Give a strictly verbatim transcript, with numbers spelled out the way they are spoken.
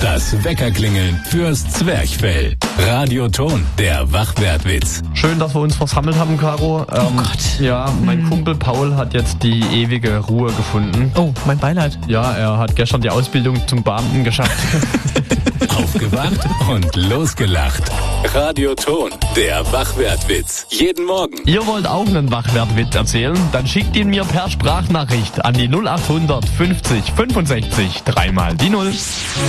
Das Weckerklingeln fürs Zwerchfell. Radioton, der Wachwertwitz. Schön, dass wir uns versammelt haben, Caro. Ähm, Oh Gott. Ja, mein Kumpel Paul hat jetzt die ewige Ruhe gefunden. Oh, mein Beileid. Ja, er hat gestern die Ausbildung zum Beamten geschafft. Aufgewacht und losgelacht. Radioton, der Wachwertwitz. Jeden Morgen. Ihr wollt auch einen Wachwertwitz erzählen? Dann schickt ihn mir per Sprachnachricht an die null acht hundert fünfzig fünfundsechzig dreimal die Null.